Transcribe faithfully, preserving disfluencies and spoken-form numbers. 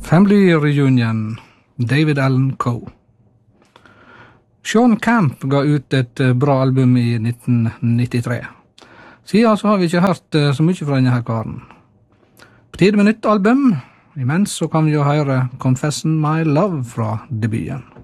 Family Reunion, David Allan Coe. Sean Camp ga ut et bra album i nitten nittitre. Siden så har vi ikke hørt så mye fra denne her karen. På tide med nytt album. Imens så kan vi jo høre Confessing My Love fra debuten.